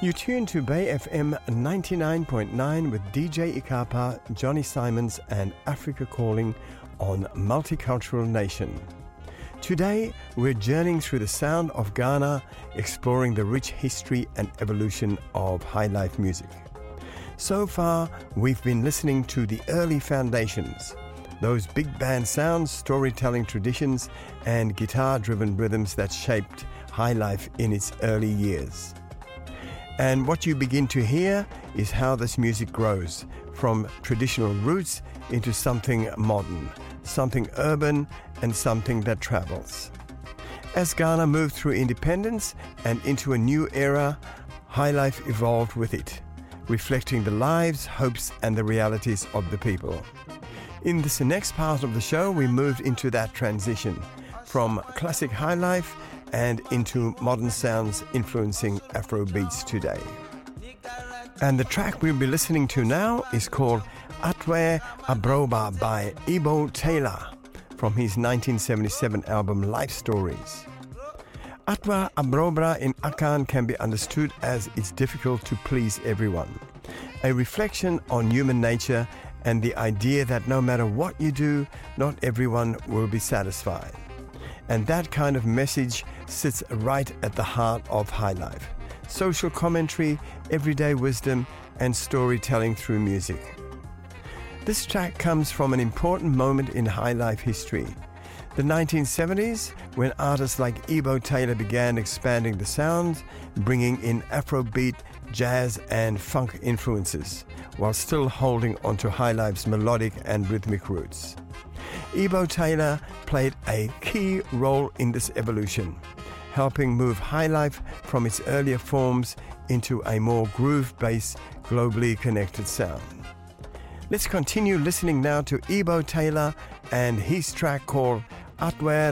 You tune to Bay FM 99.9 with DJ Ikapa, Johnny Simons and Africa Calling on Multicultural Nation. Today, we're journeying through the sound of Ghana, exploring the rich history and evolution of high life music. So far, we've been listening to the early foundations, those big band sounds, storytelling traditions, and guitar-driven rhythms that shaped high life in its early years. And what you begin to hear is how this music grows from traditional roots into something modern, something urban, and something that travels. As Ghana moved through independence and into a new era, high life evolved with it, reflecting the lives, hopes, and the realities of the people. In this next part of the show, we moved into that transition from classic high life and into modern sounds influencing Afro beats today. And the track we'll be listening to now is called Atwe Abroba by Ebo Taylor from his 1977 album Life Stories. Atwa Abroba in Akan can be understood as it's difficult to please everyone, a reflection on human nature and the idea that no matter what you do, not everyone will be satisfied. And that kind of message sits right at the heart of high life. Social commentary, everyday wisdom, and storytelling through music. This track comes from an important moment in high life history. The 1970s, when artists like Ebo Taylor began expanding the sound, bringing in Afrobeat, jazz, and funk influences, while still holding onto high life's melodic and rhythmic roots. Ebo Taylor played a key role in this evolution, helping move high life from its earlier forms into a more groove-based, globally connected sound. Let's continue listening now to Ebo Taylor and his track called Atwer